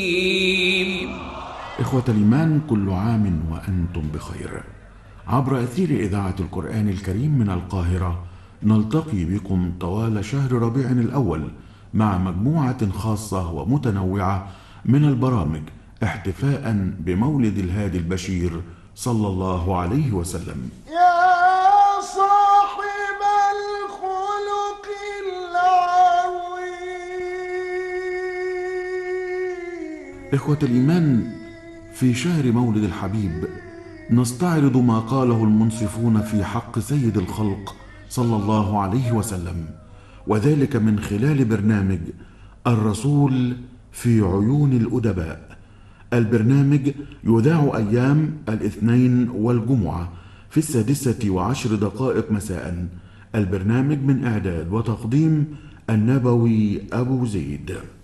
إخوة الإيمان، كل عام وأنتم بخير. عبر أثير إذاعة القرآن الكريم من القاهرة نلتقي بكم طوال شهر ربيع الأول مع مجموعة خاصة ومتنوعة من البرامج احتفاء بمولد الهادي البشير صلى الله عليه وسلم. يا صاحب الخلق العظيم. إخوة الإيمان، في شهر مولد الحبيب نستعرض ما قاله المنصفون في حق سيد الخلق صلى الله عليه وسلم، وذلك من خلال برنامج الرسول في عيون الأدباء. البرنامج يذاع أيام الاثنين والجمعة في 6:10 مساء. البرنامج من إعداد وتقديم النبوي أبو زيد.